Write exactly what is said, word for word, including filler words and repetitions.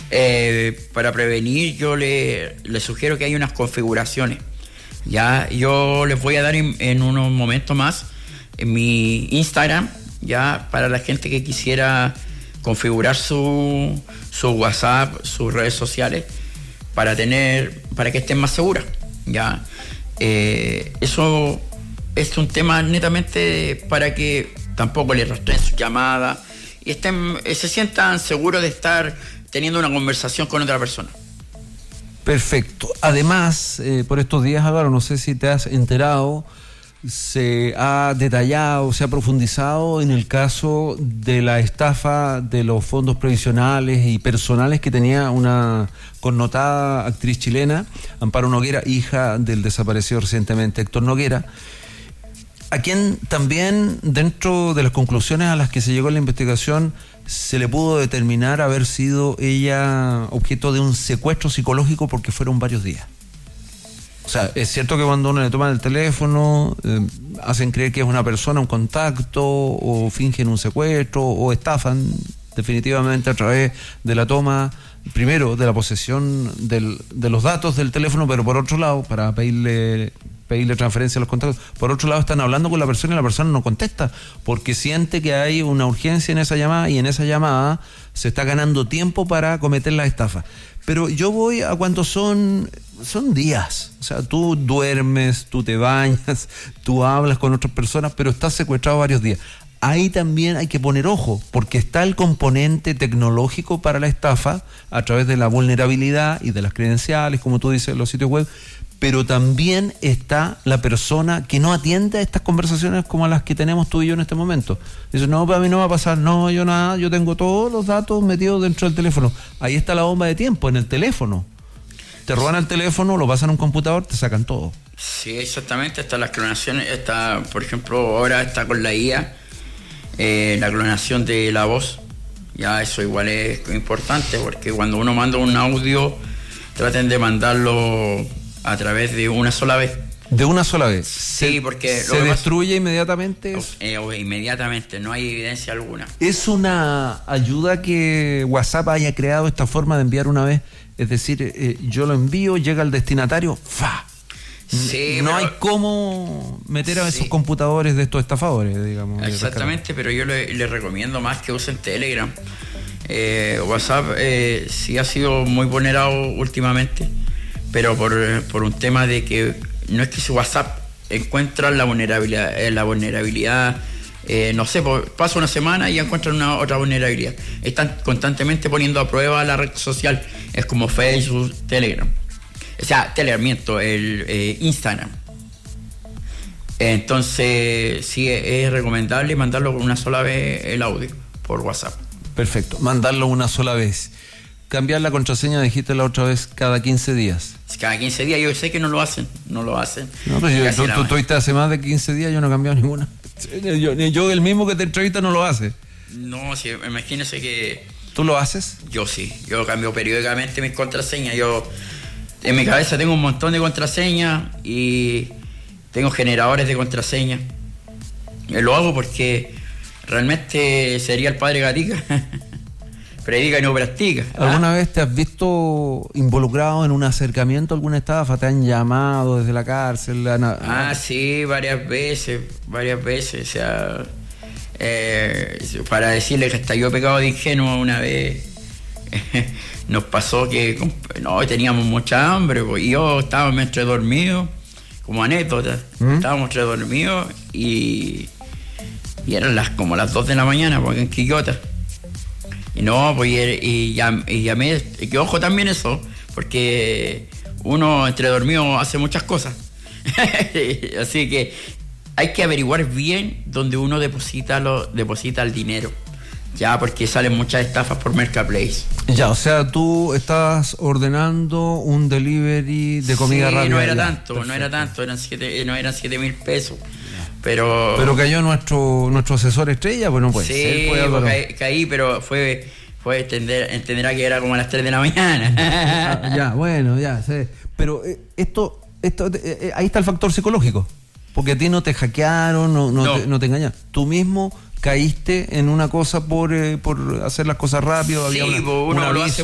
Eh, para prevenir, yo le, le sugiero que hay unas configuraciones. Ya, yo les voy a dar en, en unos momentos más en mi Instagram, ya, para la gente que quisiera configurar su, su WhatsApp, sus redes sociales, para tener, para que estén más seguras. Ya, eh, eso es un tema netamente para que tampoco les rastreen sus llamadas y estén, se sientan seguros de estar teniendo una conversación con otra persona. Perfecto. Además, eh, por estos días, Álvaro, no sé si te has enterado, se ha detallado, se ha profundizado en el caso de la estafa de los fondos previsionales y personales que tenía una connotada actriz chilena, Amparo Noguera, hija del desaparecido recientemente Héctor Noguera, a quien también, dentro de las conclusiones a las que se llegó en la investigación, se le pudo determinar haber sido ella objeto de un secuestro psicológico porque fueron varios días. O sea, es cierto que cuando uno le toma el teléfono, eh, hacen creer que es una persona, un contacto, o fingen un secuestro, o estafan definitivamente a través de la toma, primero, de la posesión del, de los datos del teléfono, pero por otro lado, para pedirle... pedirle transferencia a los contactos. Por otro lado, están hablando con la persona y la persona no contesta porque siente que hay una urgencia en esa llamada y en esa llamada se está ganando tiempo para cometer la estafa. Pero yo voy a cuando son son días. O sea, tú duermes, tú te bañas, tú hablas con otras personas, pero estás secuestrado varios días. Ahí también hay que poner ojo, porque está el componente tecnológico para la estafa a través de la vulnerabilidad y de las credenciales, como tú dices, en los sitios web, pero también está la persona que no atiende a estas conversaciones como las que tenemos tú y yo en este momento. Dice, no, para mí no va a pasar, no, yo nada, yo tengo todos los datos metidos dentro del teléfono. Ahí está la bomba de tiempo, en el teléfono. Te roban el teléfono, lo pasan a un computador, te sacan todo. Sí, exactamente, está las clonaciones, está, por ejemplo, ahora está con la I A, eh, la clonación de la voz. Ya eso igual es importante, porque cuando uno manda un audio, traten de mandarlo a través de una sola vez. ¿De una sola vez? Sí, se, porque... ¿Se destruye pasa, inmediatamente? Eh, inmediatamente, no hay evidencia alguna. ¿Es una ayuda que WhatsApp haya creado esta forma de enviar una vez? Es decir, eh, yo lo envío, llega al destinatario, ¡fa! Sí, no pero, hay cómo meter a sí. esos computadores de estos estafadores, digamos. Exactamente, pero yo les le recomiendo más que usen Telegram. Eh, WhatsApp eh, sí ha sido muy vulnerado últimamente, pero por, por un tema de que no es que su WhatsApp encuentra la vulnerabilidad, eh, la vulnerabilidad eh, no sé, pasa una semana y encuentran una otra vulnerabilidad. Están constantemente poniendo a prueba la red social, es como Facebook, Telegram, o sea, Telegram, miento, el eh, Instagram. Entonces sí es recomendable mandarlo una sola vez el audio por WhatsApp. Perfecto, mandarlo una sola vez. Cambiar la contraseña, dijiste la otra vez, cada quince días. Cada quince días, yo sé que no lo hacen, no lo hacen. No, pero yo, tú, tú estuviste hace más de quince días, yo no he cambiado ninguna. Yo, yo el mismo que te entrevista no lo hace. No, sí, imagínese que... ¿Tú lo haces? Yo sí, yo cambio periódicamente mis contraseñas. Yo en mi cabeza tengo un montón de contraseñas y tengo generadores de contraseñas. Yo lo hago porque realmente sería el padre Gatica. Predica y no practica. ¿Alguna ¿Ah? vez te has visto involucrado en un acercamiento a alguna estafa? ¿Te han llamado desde la cárcel? Ah, sí, varias veces, varias veces. O sea, eh, para decirle que hasta yo pecado de ingenuo una vez, nos pasó que no teníamos mucha hambre, pues, y yo estaba entre dormido, como anécdota, ¿Mm? estábamos entre dormidos y, y eran las como las dos de la mañana, porque en Quillota. Y no, pues y, y, llam, y llamé, que ojo también eso, porque uno entre dormido hace muchas cosas. Así que hay que averiguar bien dónde uno deposita, lo, deposita el dinero. Ya, porque salen muchas estafas por Marketplace. Ya, o sea, tú estás ordenando un delivery de comida sí, rápida. no era ya. tanto, Perfecto. no era tanto, eran siete, no eran siete mil pesos. Pero, pero cayó nuestro nuestro asesor estrella, pues no puede sí, ser. Pues, pues caí, caí, pero fue, fue entender, entenderá que era como a las tres de la mañana. Ah, ya, bueno, ya, sé. Pero eh, esto, esto eh, ahí está el factor psicológico, porque a ti no te hackearon, no, no, no. Te, no te engañaron. Tú mismo caíste en una cosa por, eh, por hacer las cosas rápido. Sí, había una, uno una lo hace